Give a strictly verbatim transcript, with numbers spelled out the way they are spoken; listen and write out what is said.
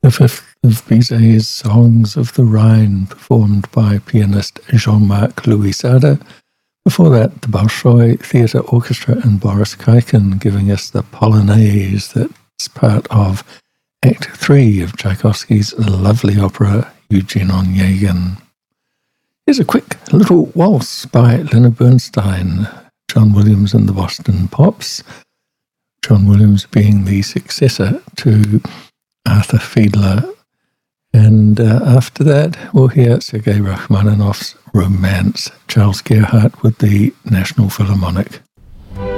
the fifth of Bizet's Songs of the Rhine, performed by pianist Jean-Marc Louis Sade. Before that, the Bolshoi Theatre Orchestra and Boris Kaikin giving us the Polonaise that's part of Act three of Tchaikovsky's lovely opera Eugene Onegin. Here's a quick little waltz by Leonard Bernstein, John Williams and the Boston Pops. John Williams being the successor to Arthur Fiedler. And uh, after that, we'll hear Sergei Rachmaninoff's Romance, Charles Gerhardt with the National Philharmonic.